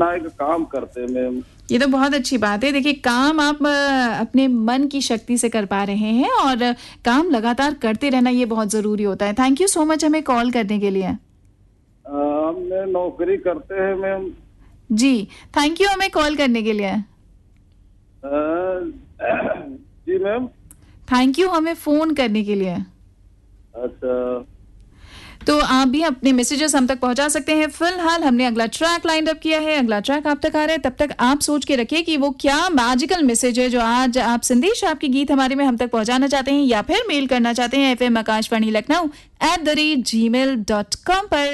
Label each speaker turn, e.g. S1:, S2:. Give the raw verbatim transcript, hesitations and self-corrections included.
S1: ना एक काम करते हैं मैम।
S2: ये तो बहुत अच्छी बात है। देखिए, काम आप अ, अपने मन की शक्ति से कर पा रहे हैं और काम लगातार करते रहना ये बहुत ज़रूरी होता है। थैंक यू सो मच हमें कॉल करने के लिए।
S1: अ, हमने नौकरी करते हैं मैम।
S2: जी, थैंक यू हमें कॉल करने के लिए।
S1: अ, जी मैम।
S2: थैंक यू हमें फ़ोन करने के लिए।
S1: अच्छा।
S2: तो आप भी अपने मैसेजेस हम तक पहुंचा सकते हैं। फिलहाल हमने अगला ट्रैक लाइन अप किया है, अगला ट्रैक आप तक आ रहा है। तब तक आप सोच के रखिए कि वो क्या मैजिकल मैसेज है जो आज आप संदेश आपके गीत हमारे में हम तक पहुंचाना चाहते हैं या फिर मेल करना चाहते हैं F M Akashvani Lucknow at the rate ji mail dot com पर।